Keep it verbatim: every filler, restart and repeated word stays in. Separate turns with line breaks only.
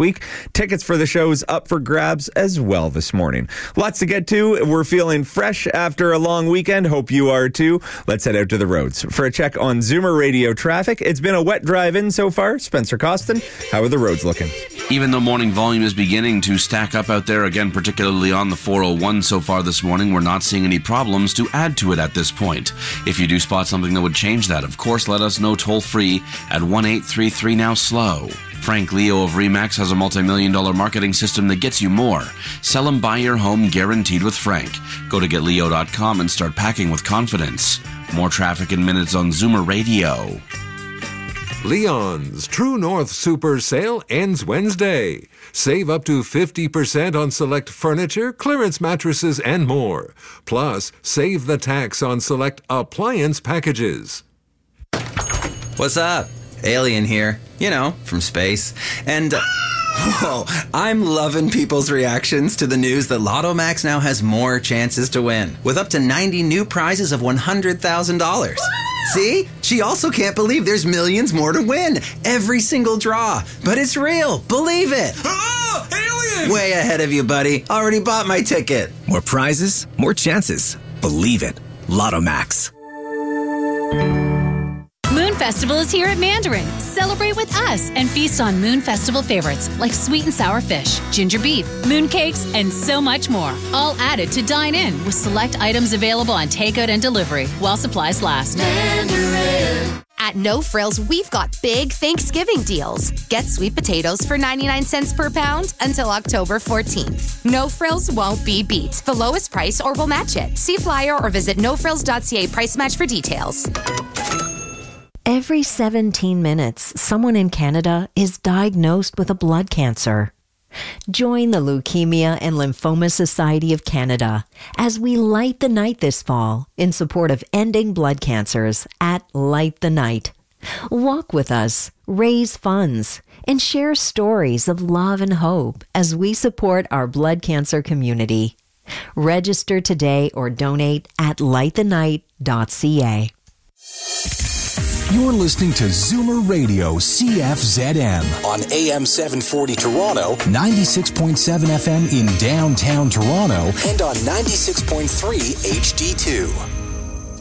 week. Tickets for the show's up for grabs as well this morning. Lots to get to. We're feeling fresh after a long weekend. Hope you are too. Let's head out to the roads for a check on Zoomer Radio traffic. It's been a wet drive-in so far. Spencer Costin, how are the roads looking?
Even though morning volume is beginning to stack up out there again, particularly on the four oh one so far this morning, we're not seeing any problems to add to it at this point. If you do spot something that would change that, of course, let us know toll-free at one eight three three now slow. Frank Leo of RE/MAX has a multi-million dollar marketing system that gets you more. Sell and buy your home guaranteed with Frank. Go to get leo dot com and start packing with confidence. More traffic in minutes on Zoomer Radio.
Leon's True North Super Sale ends Wednesday. Save up to fifty percent on select furniture, clearance mattresses, and more. Plus, save the tax on select appliance packages.
What's up? Alien here. You know, from space. And... Uh, whoa, I'm loving people's reactions to the news that Lotto Max now has more chances to win, with up to ninety new prizes of one hundred thousand dollars. See? She also can't believe there's millions more to win. Every single draw. But it's real. Believe it.
Oh, alien!
Way ahead of you, buddy. Already bought my ticket.
More prizes, more chances. Believe it. Lotto Max.
Moon Festival is here at Mandarin. Celebrate with us and feast on Moon Festival favorites like sweet and sour fish, ginger beef, moon cakes, and so much more. All added to dine in with select items available on takeout and delivery while supplies last.
Mandarin. At No Frills, we've got big Thanksgiving deals. Get sweet potatoes for ninety-nine cents per pound until October fourteenth. No Frills won't be beat. The lowest price or we'll match it. See flyer or visit no frills dot c a price match for details.
Every seventeen minutes, someone in Canada is diagnosed with a blood cancer. Join the Leukemia and Lymphoma Society of Canada as we light the night this fall in support of ending blood cancers at Light the Night. Walk with us, raise funds, and share stories of love and hope as we support our blood cancer community. Register today or donate at light the night dot c a.
You're listening to Zoomer Radio C F Z M on A M seven forty Toronto, ninety-six point seven F M in downtown Toronto, and on ninety-six point three H D two.